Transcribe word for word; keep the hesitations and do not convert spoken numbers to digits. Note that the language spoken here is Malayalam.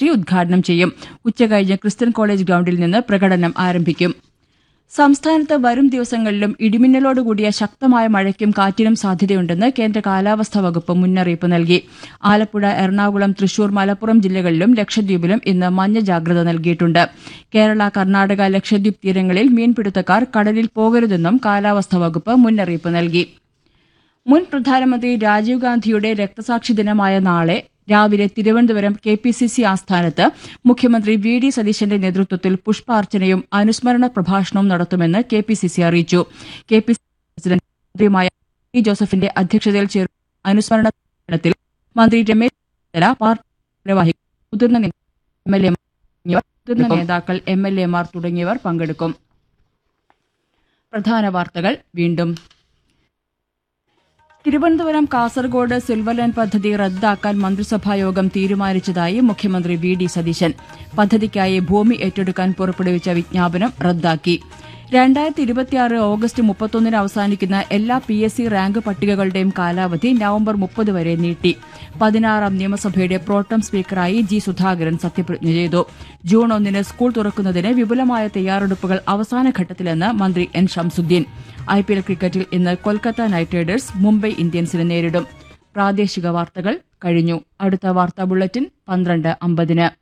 മുഖ്യമന്ത്രി ഉദ്ഘാടനം ചെയ്യും. ഉച്ചകഴിഞ്ഞ് ക്രിസ്ത്യൻ കോളേജ് ഗ്രൌണ്ടിൽ നിന്ന് പ്രകടനം ആരംഭിക്കും. സംസ്ഥാനത്ത് വരും ദിവസങ്ങളിലും ഇടിമിന്നലോടുകൂടിയ ശക്തമായ മഴയ്ക്കും കാറ്റിനും സാധ്യതയുണ്ടെന്ന് കേന്ദ്ര കാലാവസ്ഥാ വകുപ്പ് മുന്നറിയിപ്പ് നൽകി. ആലപ്പുഴ, എറണാകുളം, തൃശൂർ, മലപ്പുറം ജില്ലകളിലും ലക്ഷദ്വീപിലും ഇന്ന് മഞ്ഞ ജാഗ്രത നൽകിയിട്ടുണ്ട്. കേരള, കർണാടക, ലക്ഷദ്വീപ് തീരങ്ങളിൽ മീൻപിടുത്തക്കാർ കടലിൽ പോകരുതെന്നും കാലാവസ്ഥാ വകുപ്പ് മുന്നറിയിപ്പ് നൽകി. മുൻ പ്രധാനമന്ത്രി രാജീവ് ഗാന്ധിയുടെ രക്തസാക്ഷി ദിനമായ നാളെ രാവിലെ Thiruvananthapuram K P C C ആസ്ഥാനത്ത് മുഖ്യമന്ത്രി വി ഡി സതീശന്റെ നേതൃത്വത്തിൽ പുഷ്പാർച്ചനയും അനുസ്മരണ പ്രഭാഷണവും നടത്തുമെന്ന് കെ പി സി സി അറിയിച്ചു. K P C C president മന്ത്രിയുമായ പി ജോസഫിന്റെ അധ്യക്ഷതയിൽ ചേർന്ന അനുസ്മരണ സമ്മേളനത്തിൽ മന്ത്രി രമേശ് ചെന്നിത്തല, പാർട്ടി ഭാരവാഹികൾ, മുതിർന്ന നേതാക്കൾ, എം എൽ എമാർ തുടങ്ങിയവർ പങ്കെടുക്കും. പ്രധാന വാർത്തകൾ വീണ്ടും. തിരുവനന്തപുരം കാസർഗോഡ് സിൽവർ ലൈൻ പദ്ധതി റദ്ദാക്കാൻ മന്ത്രിസഭായോഗം തീരുമാനിച്ചതായി മുഖ്യമന്ത്രി വി ഡി സതീശൻ. പദ്ധതിക്കായി ഭൂമി ഏറ്റെടുക്കാൻ പുറപ്പെടുവിച്ച വിജ്ഞാപനം റദ്ദാക്കി. രണ്ടായിരത്തി ഇരുപത്തിയാറ് ഓഗസ്റ്റ് മുപ്പത്തൊന്നിന് അവസാനിക്കുന്ന എല്ലാ പി എസ് സി റാങ്ക് പട്ടികകളുടെയും കാലാവധി നവംബർ മുപ്പത് വരെ നീട്ടി. പതിനാറാം നിയമസഭയുടെ പ്രോട്ടം സ്പീക്കറായി ജി സുധാകരൻ സത്യപ്രതിജ്ഞ ചെയ്തു. ജൂൺ ഒന്നിന് സ്കൂൾ തുറക്കുന്നതിന് വിപുലമായ തയ്യാറെടുപ്പുകൾ അവസാനഘട്ടത്തിലെന്ന് മന്ത്രി N Shamsuddin. I P L ക്രിക്കറ്റിൽ ഇന്ന് കൊൽക്കത്ത നൈറ്റ് റൈഡേഴ്സ് മുംബൈ ഇന്ത്യൻസിനെ നേരിടും. പ്രാദേശിക വാർത്തകൾ കഴിഞ്ഞു. അടുത്ത വാർത്താ ബുള്ളറ്റിൻ പന്ത്രണ്ട് അമ്പതിന്.